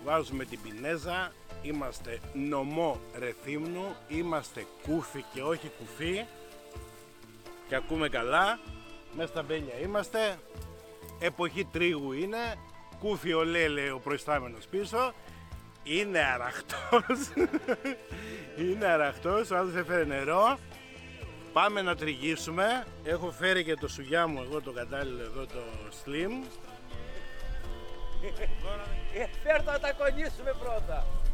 βάζουμε την πινέζα. Είμαστε νομό Ρεθύμνου, είμαστε κούφι και όχι κουφί. Και ακούμε καλά, μέσα στα μπέλια είμαστε. Εποχή τρίγου είναι. Κούφι ολέ, λέει ο προϊστάμενος πίσω. Είναι αραχτός. Είναι αραχτός, ο άλλος έφερε νερό. Πάμε να τριγύσουμε. Έχω φέρει και το σουγιά μου, εγώ το κατάλληλο εδώ, το slim. Φέρ' το να τα κονίσουμε πρώτα.